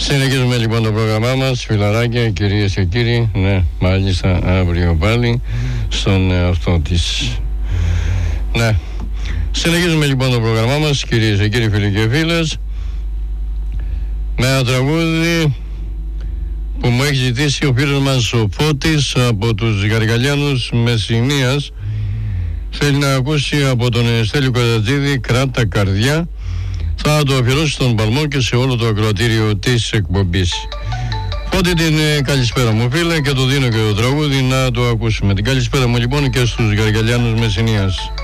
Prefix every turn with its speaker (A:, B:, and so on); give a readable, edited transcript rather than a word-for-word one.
A: Συνεχίζουμε λοιπόν το πρόγραμμά μας, φιλαράκια, κυρίες και κύριοι. Ναι, μάλιστα αύριο πάλι στον εαυτό της. Ναι. Συνεχίζουμε λοιπόν το πρόγραμμά μας, κυρίες και κύριοι, φίλοι και φίλες, με ένα τραγούδι που μου έχει ζητήσει ο φίλος μας ο Φώτης από τους Γαργαλιάνους Μεσσηνίας. Θέλει να ακούσει από τον Στέλιο Καζατζίδη «Κράτα καρδιά». Θα το αφιερώσει στον παλμό και σε όλο το ακροατήριο της εκπομπής. Φώτη, την καλησπέρα μου φίλε, και το δίνω και το τραγούδι να το ακούσουμε. Την καλησπέρα μου λοιπόν και στους Γαργαλιάνους Μεσσηνίας.